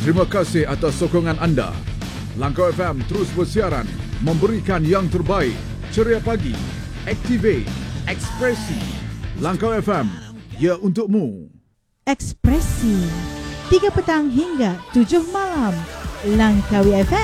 Terima kasih atas sokongan anda. Langkau FM terus bersiaran, memberikan yang terbaik. Ceria pagi, Activate, Ekspresi. Langkau FM, ya untukmu. Ekspresi 3 petang hingga 7 malam. Langkawi FM.